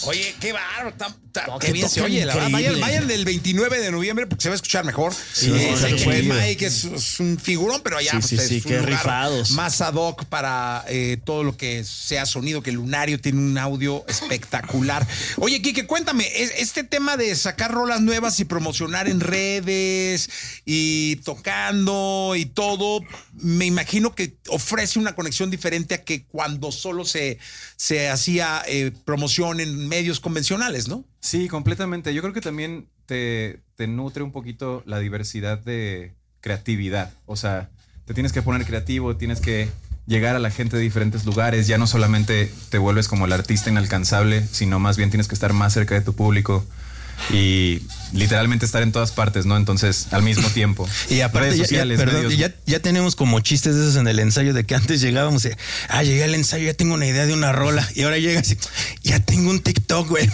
Oye, qué bárbaro. Qué bien se oye, la verdad. Vayan del 29 de noviembre porque se va a escuchar mejor. Sí, sé que Mike es un figurón, pero allá sí, es un qué lugar rifados. más ad hoc para todo lo que sea sonido, que el Lunario tiene un audio espectacular. Oye, Quique, cuéntame, este tema de sacar rolas nuevas y promocionar en redes y tocando y todo, me imagino que ofrece una conexión diferente a que cuando solo se hacía promoción en medios convencionales, ¿no? Sí, completamente. Yo creo que también te nutre un poquito la diversidad de creatividad. O sea, te tienes que poner creativo, tienes que llegar a la gente de diferentes lugares. Ya no solamente te vuelves como el artista inalcanzable, sino más bien tienes que estar más cerca de tu público y literalmente estar en todas partes, ¿no? Entonces, al mismo tiempo. Y aparte, redes sociales, ya tenemos como chistes de esos en el ensayo de que antes llegábamos y, llegué al ensayo, ya tengo una idea de una rola y ahora llegas y ya tengo un TikTok, güey.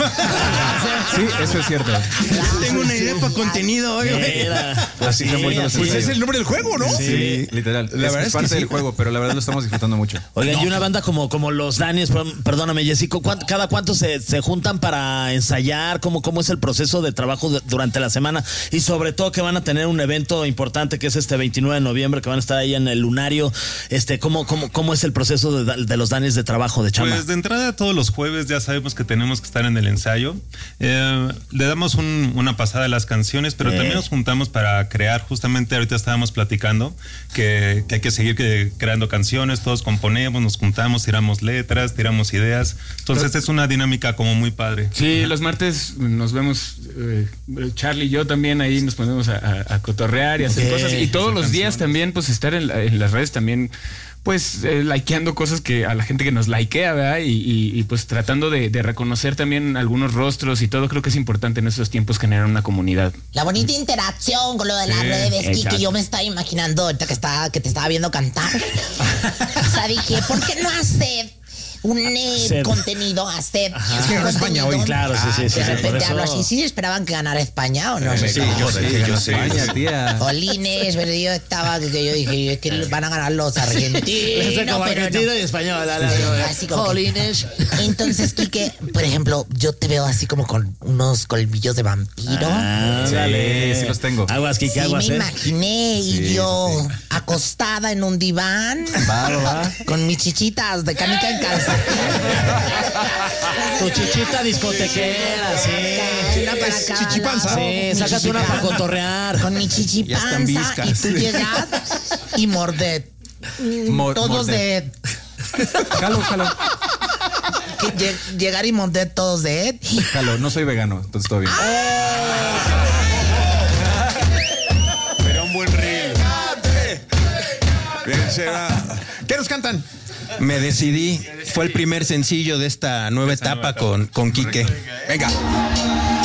Sí, eso es cierto. Tengo una idea para contenido hoy, güey. Así se han vuelto los Pues ensayos. es el nombre del juego, ¿no? Sí, literal. La verdad es parte que del sí. juego, pero la verdad lo estamos disfrutando mucho. Oigan, y una banda como los Daniels, perdóname, Jessico, ¿cada cuánto se juntan para ensayar? ¿Cómo es el proceso de trabajo durante la semana? Y sobre todo que van a tener un evento importante que es este 29 de noviembre, que van a estar ahí en el Lunario. ¿Cómo es el proceso de los Daniels de trabajo de chamba? Pues de entrada todos los jueves ya sabemos que tenemos que estar en el ensayo. Le damos una pasada a las canciones, pero también nos juntamos para crear. Justamente ahorita estábamos platicando que hay que seguir creando canciones, todos componemos, nos juntamos, tiramos letras, tiramos ideas. Entonces es una dinámica como muy padre. Sí, los martes nos vemos, Charlie y yo también ahí nos ponemos a cotorrear y hacer cosas. Y todos los días también, pues estar en las redes también, pues likeando cosas que a la gente que nos likea, ¿verdad? Y pues tratando de reconocer también algunos rostros y todo. Creo que es importante en estos tiempos generar una comunidad. La bonita interacción con lo de las redes, que yo me estaba imaginando ahorita que te estaba viendo cantar. O sea, dije, ¿por qué no hacer un contenido a Sed? Es que ganó España hoy. Claro, sí. De repente hablo así. ¿Sí esperaban que ganara España o no? Sí, yo sé. España, tía. Jolines, pero yo estaba, que yo dije, es que van a ganar los argentinos, Como pero argentino no. y español. Así como que- Jolines. Entonces, Quique, por ejemplo, yo te veo así como con unos colmillos de vampiro. Dale. Sí los tengo. Aguas, Quique, Sí, aguas, me imaginé y yo acostada en un diván Va. con mis chichitas de canica en calza. Tu chichita discotequera, sí. Una para cada chichipanza. lado. Sí, sácate una para cotorrear. Con mi Ya están chichipanza viscas. y tú llegas y morded. Todos morder. de... Jalo. Llegar y morder todos de... Jalo, no soy vegano, entonces todo bien. Pero un buen reel. Bien, será. ¿Qué nos cantan? Me decidí. Fue el primer sencillo de esta nueva etapa con Quique. Venga.